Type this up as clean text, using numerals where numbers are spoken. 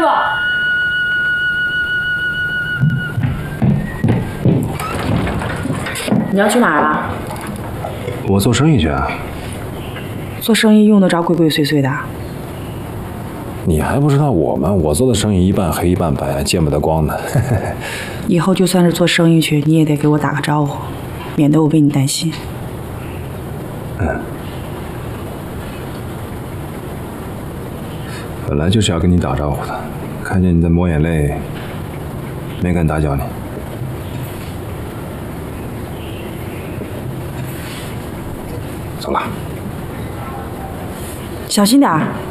你要去哪儿了？ 我做生意去啊。 做生意用得着鬼鬼祟祟的？ 你还不知道我吗？我做的生意一半黑一半白，见不得光的。 以后就算是做生意去，你也得给我打个招呼，免得我为你担心。 本来就是要跟你打招呼的，看见你在抹眼泪，没敢打搅你。走了， 小心点儿。